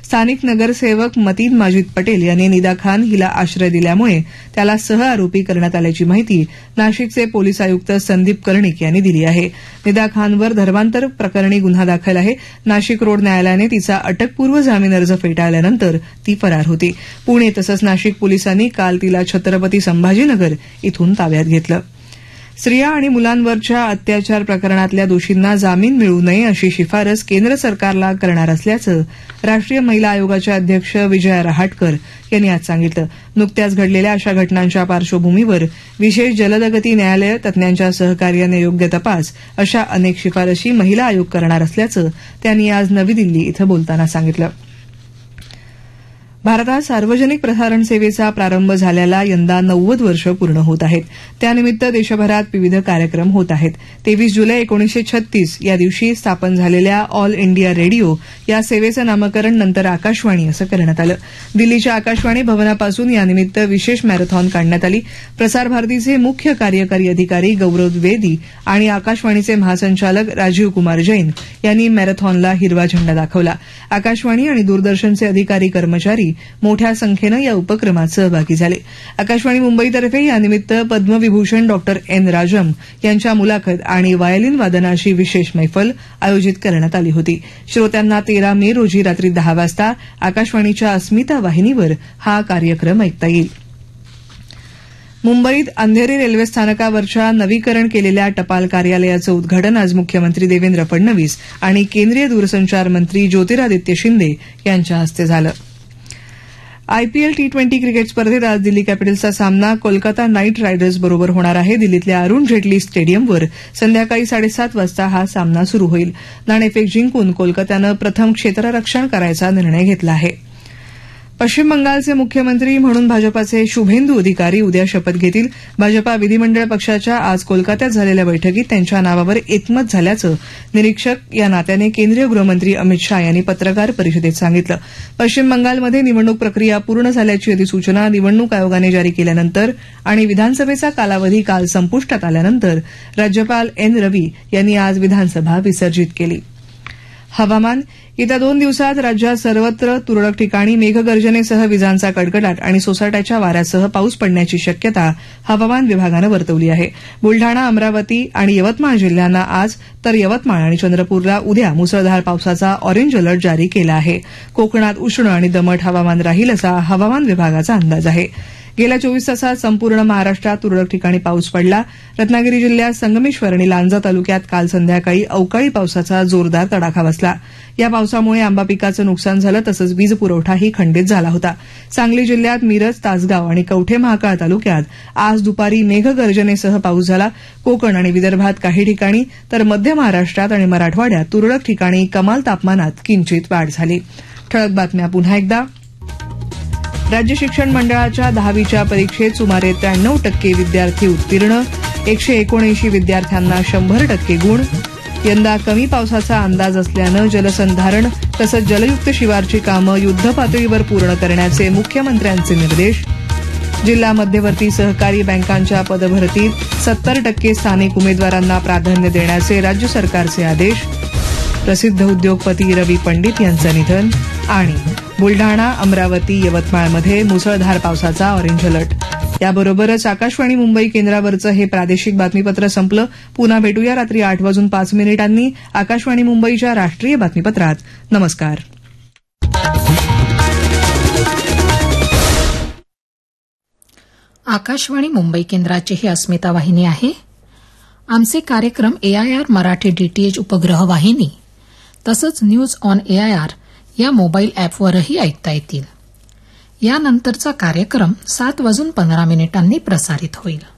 स्थानिक नगरसेवक मतीन माजिद पटेल यांनी निदा खान हिला आश्रय दिल्यामुळे त्याला सहआरोपी करण्यात आल्याची माहिती नाशिकचे पोलीस आयुक्त संदीप कर्णिक यांनी दिली आहे. निदा खानवर धर्मांतर प्रकरणी गुन्हा दाखल आहे. नाशिक रोड न्यायालयाने तिचा अटकपूर्व जामीन अर्ज फेटाळल्यानंतर ती फरार होती. पुणे तसंच नाशिक पोलिसांनी काल तिला छत्रपती संभाजीनगर इथून ताब्यात घेतलं. स्त्रिया आणि मुलांवरच्या अत्याचार प्रकरणातल्या दोषींना जामीन मिळू नये अशी शिफारस केंद्र सरकारला करणार असल्याचं राष्ट्रीय महिला आयोगाच्या अध्यक्ष विजया रहाटकर यांनी आज सांगितलं. नुकत्याच घडलेल्या अशा घटनांच्या पार्श्वभूमीवर विशेष जलदगती न्यायालय, तज्ज्ञांच्या सहकार्याने योग्य तपास अशा अनेक शिफारशी महिला आयोग करणार असल्याचं त्यांनी आज नवी दिल्ली इथं बोलताना सांगितलं. भारतात सार्वजनिक प्रसारण सेवेचा प्रारंभ झाल्याला यंदा 90 वर्ष पूर्ण होत आहेत. त्यानिमित्त देशभरात विविध कार्यक्रम होत आहेत. 23 जुलै 1936 या दिवशी स्थापन झालेल्या ऑल इंडिया रेडिओ या सेवेचं नामकरण नंतर आकाशवाणी असं करण्यात आलं. दिल्लीच्या आकाशवाणी भवनापासून यानिमित्त विशेष मॅरेथॉन काढण्यात आली. प्रसार भारतीचे मुख्य कार्यकारी अधिकारी गौरव द्विवेदी आणि आकाशवाणीचे महासंचालक राजीव कुमार जैन यांनी मॅरेथॉनला हिरवा झेंडा दाखवला. आकाशवाणी आणि दूरदर्शनचे अधिकारी कर्मचारी मोठ्या संख्येनं या उपक्रमात सहभागी झाले. आकाशवाणी मुंबईतर्फे यानिमित्त पद्मविभूषण डॉ एन राजम यांच्या मुलाखत आणि वायलिन वादनाची विशेष मैफल आयोजित करण्यात आली होती. श्रोत्यांना 13 मे रोजी रात्री 10 वाजता आकाशवाणीच्या अस्मिता वाहिनीवर हा कार्यक्रम ऐकता येईल. मुंबईत अंधेरी रेल्वे स्थानकावरच्या नवीकरण केलेल्या टपाल कार्यालयाचं उद्घाटन आज मुख्यमंत्री देवेंद्र फडणवीस आणि केंद्रीय दूरसंचार मंत्री ज्योतिरादित्य शिंदे यांच्या हस्ते झालं. आयपीएल टी20 क्रिकेट स्पर्धेत आज दिल्ली कॅपिटल्सचा सामना कोलकाता नाईट रायडर्स बरोबर होणार आहे. दिल्लीतल्या अरुण जेटली स्टेडियमवर संध्याकाळी 7:30 वाजता हा सामना सुरू होईल. नाणेफेक जिंकून कोलकात्यानं प्रथम क्षेत्ररक्षण करायचा निर्णय घेतला आहे. पश्चिम बंगालचे मुख्यमंत्री म्हणून भाजपाचे शुभेंदू अधिकारी उद्या शपथ घेतील. भाजपा विधिमंडळ पक्षाच्या आज कोलकात्यात झालेल्या बैठकीत त्यांच्या नावावर एकमत झाल्याचं निरीक्षक या नात्याने केंद्रीय गृहमंत्री अमित शाह यांनी पत्रकार परिषदेत सांगितलं. पश्चिम बंगालमध्ये निवडणूक प्रक्रिया पूर्ण झाल्याची अधिसूचना निवडणूक आयोगाने जारी केल्यानंतर आणि विधानसभेचा कालावधी काल संपुष्टात आल्यानंतर राज्यपाल एन रवी यांनी आज विधानसभा विसर्जित केली. हवामान. येत्या 2 दिवसात राज्यात सर्वत्र तुरळक ठिकाणी मेघगर्जनेसह विजांचा कडकडाट आणि सोसाट्याच्या वाऱ्यासह पाऊस पडण्याची शक्यता हवामान विभागानं वर्तवली आहे. बुलढाणा, अमरावती आणि यवतमाळ जिल्ह्यांना आज तर यवतमाळ आणि चंद्रपूरला उद्या मुसळधार पावसाचा ऑरेंज अलर्ट जारी केला आहे. कोकणात उष्ण आणि दमट हवामान राहील असा हवामान विभागाचा अंदाज आहे. गेल्या 24 तासात संपूर्ण महाराष्ट्रात तुरळक ठिकाणी पाऊस पडला. रत्नागिरी जिल्ह्यात संगमेश्वर आणि लांजा तालुक्यात काल संध्याकाळी अवकाळी पावसाचा जोरदार तडाखा बसला. या पावसामुळे आंबा पिकाचं नुकसान झालं तसंच वीज पुरवठाही खंडित झाला होता. सांगली जिल्ह्यात मिरज, तासगाव आणि कवठे महाकाळ तालुक्यात आज दुपारी मेघगर्जनेसह पाऊस झाला. कोकण आणि विदर्भात काही ठिकाणी तर मध्य महाराष्ट्रात आणि मराठवाड्यात तुरळक ठिकाणी कमाल तापमानात किंचित वाढ झाली. ठळक बातम्या पुन्हा एकदा. राज्य शिक्षण मंडळाच्या 10वीच्या परीक्षेत सुमारे 93% विद्यार्थी उत्तीर्ण. 179 विद्यार्थ्यांना 100% गुण. यंदा कमी पावसाचा अंदाज असल्यानं जलसंधारण तसंच जलयुक्त शिवारची कामं युद्धपातळीवर पूर्ण करण्याचे मुख्यमंत्र्यांचे निर्देश. जिल्हा मध्यवर्ती सहकारी बँकांच्या पदभरतीत 70% स्थानिक उमेदवारांना प्राधान्य देण्याचे राज्य सरकारचे आदेश. प्रसिद्ध उद्योगपती रवी पंडित यांचं निधन. आणि बुलढाणा, अमरावती, यवतमाळमध्ये मुसळधार पावसाचा ऑरेंज अलर्ट. याबरोबरच आकाशवाणी मुंबई केंद्रावरचं हे प्रादेशिक बातमीपत्र संपलं. पुन्हा भेटूया रात्री 8:05 आकाशवाणी मुंबईच्या राष्ट्रीय बातमीपत्रात. नमस्कार. आकाशवाणी मुंबई केंद्राची ही अस्मिता वाहिनी आहे. आमचे कार्यक्रम AIR मराठी DTH उपग्रह वाहिनी तसंच न्यूज ऑन AIR या मोबाईल अॅपवरही ऐकता येतील. यानंतरचा कार्यक्रम 7:15 प्रसारित होईल.